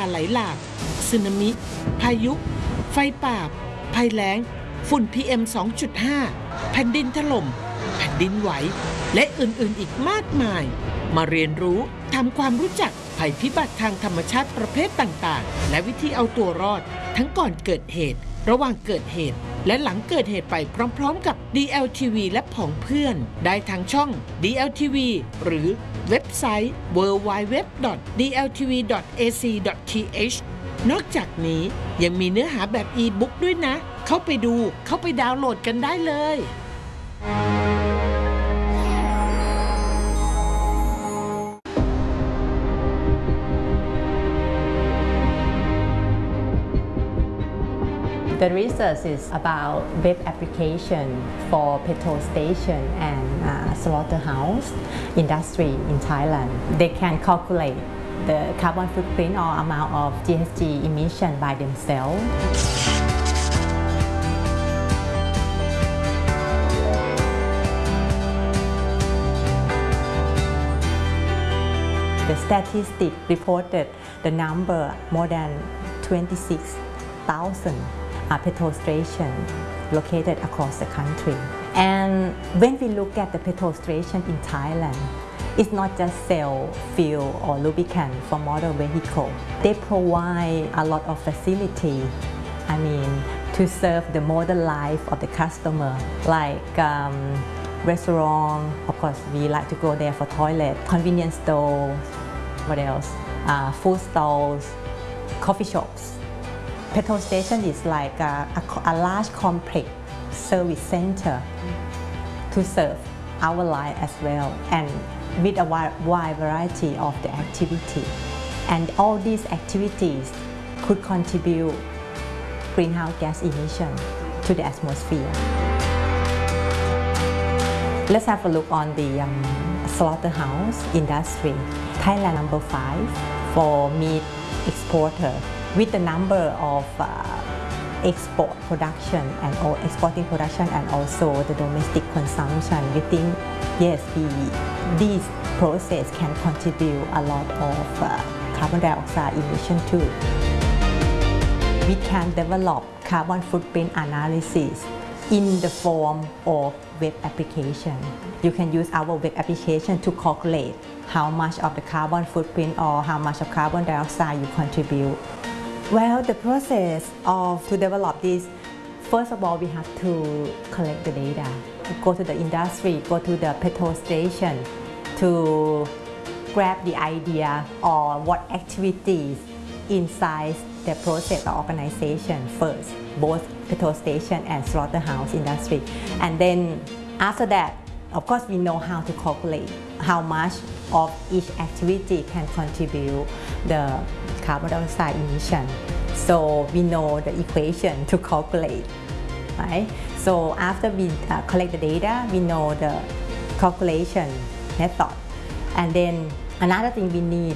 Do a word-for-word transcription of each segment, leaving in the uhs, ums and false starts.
ไหลหลากสึนามิพายุไฟป่าภัยแล้งฝุ่น พี เอ็ม สองจุดห้า แผ่นดินถล่มแผ่นดินไหวและอื่นๆอีกมากมายมาเรียนรู้ทำความรู้จักภัยพิบัติทางธรรมชาติประเภทต่างๆและวิธีเอาตัวรอดทั้งก่อนเกิดเหตุระหว่างเกิดเหตุและหลังเกิดเหตุไปพร้อมๆกับ ดี แอล ที วี และผองเพื่อนได้ทางช่อง ดี แอล ที วี หรือเว็บไซต์ ดับเบิลยู ดับเบิลยู ดับเบิลยู ดอท ดี แอล ที วี ดอท เอ ซี ดอท ที เอช นอกจากนี้ยังมีเนื้อหาแบบอีบุ๊กด้วยนะเข้าไปดูเข้าไปดาวน์โหลดกันได้เลย The research is about web application for petrol station and uh, slaughterhouse industry in Thailand. They can calculate the carbon footprint or amount of G H G emission by themselves. The statistic reported the number more than twenty-six thousand uh, petrol stations located across the country. And when we look at the petrol station in Thailand, it's not just sell fuel or lubricant for motor vehicle. They provide a lot of facility, I mean, to serve the modern life of the customer, like um, restaurant, of course we like to go there for toilet, convenience stores, what else, uh, food stalls, coffee shops. Petrol station is like a, a, a large complex service center to serve our life as well, and with a wide, wide variety of the activity. And all these activities could contribute greenhouse gas emission to the atmosphere. Let's have a look on the um, slaughterhouse industry. Thailand number five for meat exporter, with the number of uh, export production and or exporting production and also the domestic consumption. We think yes, we, these process can contribute a lot of uh, carbon dioxide emission too. We can develop carbon footprint analysis in the form of web application. You can use our web application to calculate how much of the carbon footprint or how much of carbon dioxide you contribute. Well, the process of to develop this, first of all, we have to collect the data. Go to the industry, go to the petrol station to grab the idea or what activities inside the process or organization first, both petrol station and slaughterhouse industry. And then after that, of course, we know how to calculate how much of each activity can contribute the carbon dioxide emission. So we know the equation to calculate, right? So after we uh, collect the data, we know the calculation method. And then another thing we need,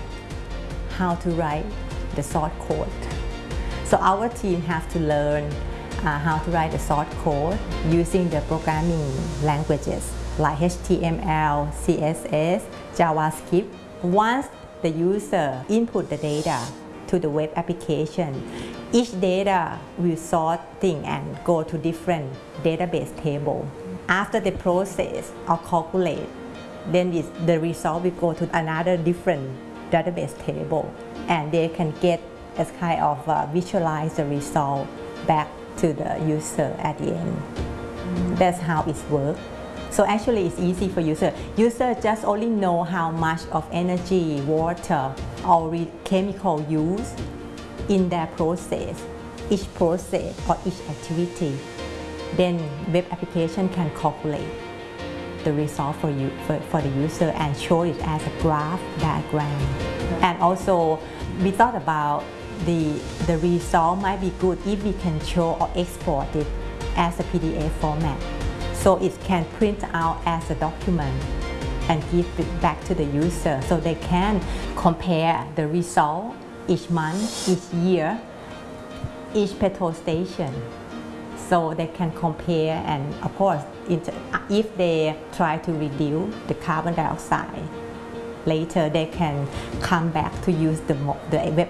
how to write the source code. So our team have to learn uh, how to write the source code using the programming languages like H T M L, C S S, JavaScript. Once the user input the data to the web application, each data will sort thing and go to different database table. After the process or calculate, then it's, the result will go to another different database table, and they can get as kind of uh, visualize the result back to the user at the end. That's how it works. So actually it's easy for user. User just only know how much of energy, water, or chemical used in their process, each process or each activity. Then web application can calculate the result for you for, for the user and show it as a graph diagram. And also we thought about the the result might be good if we can show or export it as a P D F format, so it can print out as a document and give it back to the user, so they can compare the result each month, each year, each petrol station. So they can compare, and of course, if they try to reduce the carbon dioxide, later they can come back to use the, the web